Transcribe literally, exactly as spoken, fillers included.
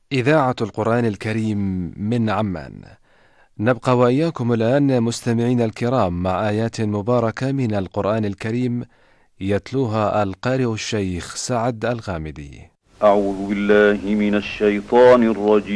إذاعة القرآن الكريم من عمان. نبقى وإياكم الآن مستمعين الكرام مع آيات مباركة من القرآن الكريم يتلوها القارئ الشيخ سعد الغامدي. أعوذ بالله من الشيطان الرجيم